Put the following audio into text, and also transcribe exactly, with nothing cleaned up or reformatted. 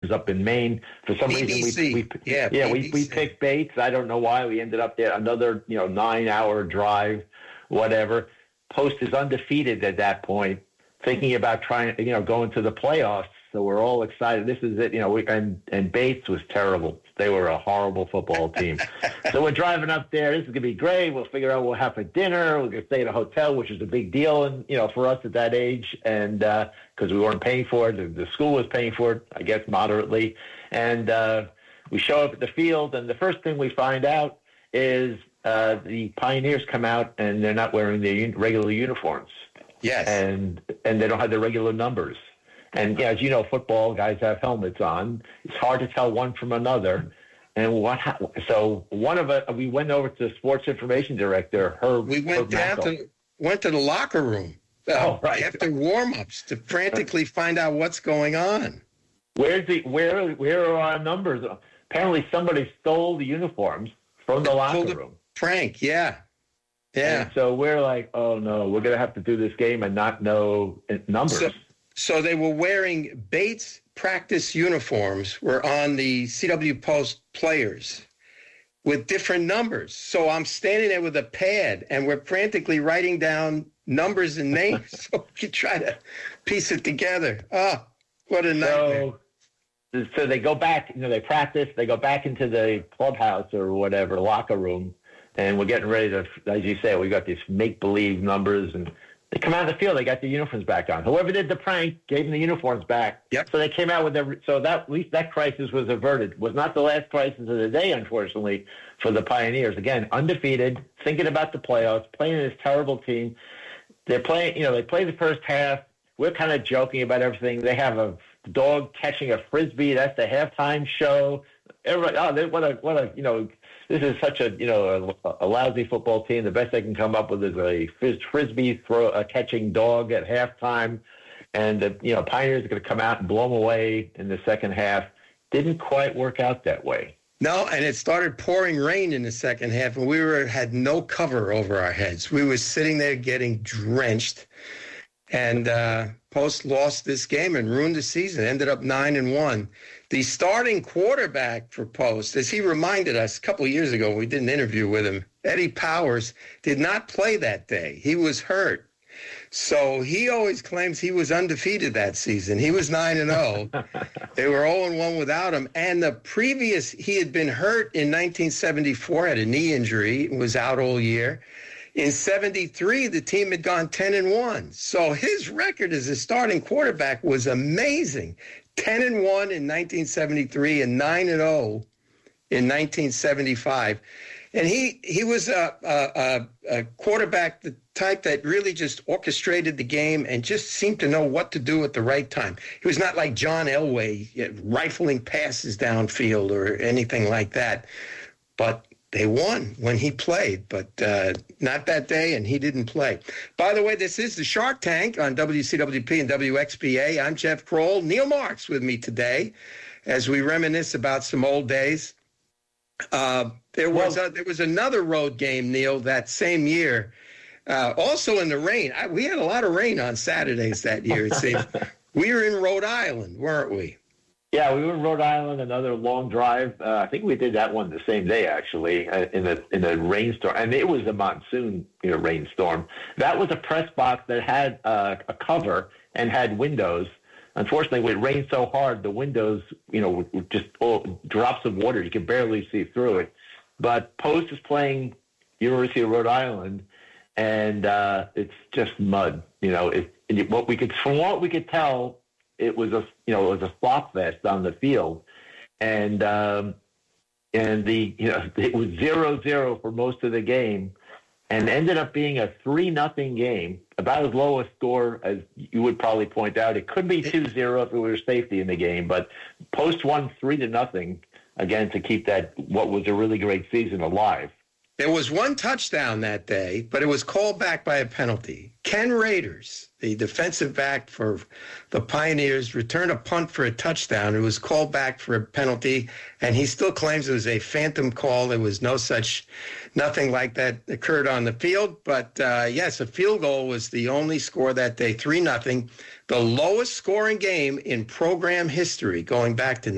was up in Maine. For some B B C. reason, we, we yeah, yeah, B B C. we, we picked Bates. I don't know why. We ended up there, another, you know, nine-hour drive, whatever. Post is undefeated at that point, thinking about trying, you know, going to the playoffs. So we're all excited. This is it, you know. We, and and Bates was terrible. They were a horrible football team. So we're driving up there. This is gonna be great. We'll figure out what we'll have for dinner. We're gonna stay at a hotel, which is a big deal, and you know, for us at that age, and because uh, we weren't paying for it, the, the school was paying for it, I guess, moderately. And uh, we show up at the field, and the first thing we find out is uh, the Pioneers come out, and they're not wearing their un- regular uniforms. Yes, and and they don't have their regular numbers. And yeah, as you know, football guys have helmets on. It's hard to tell one from another. And what? Ha- so one of us, we went over to the sports information director. Herb. We went Herb down Mackel. to went to the locker room uh, oh, right. after warm-ups to frantically find out what's going on. Where's the where? Where are our numbers? Apparently, somebody stole the uniforms from the locker Pulled room. Prank, yeah, yeah. And so we're like, oh no, we're gonna have to do this game and not know numbers. So, So they were wearing Bates practice uniforms were on the C W Post players with different numbers. So I'm standing there with a pad and we're frantically writing down numbers and names so we could try to piece it together. Oh, what a nightmare. So, so they go back, you know, they practice, they go back into the clubhouse or whatever, locker room, and we're getting ready to, as you say, we got these make-believe numbers, and they come out of the field. They got the uniforms back on. Whoever did the prank gave them the uniforms back. Yep. So they came out with their. So that at least that crisis was averted. Was not the last crisis of the day, unfortunately, for the Pioneers. Again, undefeated, thinking about the playoffs, playing this terrible team. They're playing. You know, they play the first half. We're kind of joking about everything. They have a dog catching a frisbee. That's the halftime show. Everybody, oh, they, what a what a you know. This is such a, you know, a, a lousy football team. The best they can come up with is a fris- frisbee throw, a catching dog at halftime. And, the, you know, Pioneers are going to come out and blow them away in the second half. Didn't quite work out that way. No, and it started pouring rain in the second half, and we were had no cover over our heads. We were sitting there getting drenched. And uh, Post lost this game and ruined the season, ended up nine and one. The starting quarterback for Post, as he reminded us a couple of years ago, we did an interview with him, Eddie Powers, did not play that day. He was hurt. So he always claims he was undefeated that season. He was nine and oh. They were oh and one without him. And the previous, he had been hurt in nineteen seventy-four, had a knee injury, was out all year. In seventy-three, the team had gone ten and one. So his record as a starting quarterback was amazing. ten and one in nineteen seventy-three and nine and oh in nineteen seventy-five. And he he was a, a, a quarterback, the type that really just orchestrated the game and just seemed to know what to do at the right time. He was not like John Elway, rifling passes downfield or anything like that. But they won when he played, but uh, not that day, and he didn't play. By the way, this is the Shark Tank on W C W P and W X B A. I'm Jeff Kroll. Neil Marks with me today as we reminisce about some old days. Uh, there was well, a, there was another road game, Neil, that same year, uh, also in the rain. I, we had a lot of rain on Saturdays that year, it seems. We were in Rhode Island, weren't we? Yeah, we were in Rhode Island, another long drive. Uh, I think we did that one the same day, actually, uh, in a in a rainstorm. And it was a monsoon, you know, rainstorm. That was a press box that had uh, a cover and had windows. Unfortunately, when it rained so hard, the windows, you know, were just all drops of water. You could barely see through it. But Post is playing University of Rhode Island, and uh, it's just mud. You know, it, it, what we could, from what we could tell, it was a, you know, it was a slop fest on the field, and um, and the, you know, it was zero zero for most of the game, and ended up being a three nothing game, about as low a score as you would probably point out. It could be two zero if it were safety in the game, but Post won three to nothing again to keep that what was a really great season alive. There was one touchdown that day, but it was called back by a penalty. Ken Raiders, the defensive back for the Pioneers, returned a punt for a touchdown. It was called back for a penalty, and he still claims it was a phantom call. There was no such, nothing like that occurred on the field. But, uh, yes, a field goal was the only score that day, three nothing, the lowest scoring game in program history going back to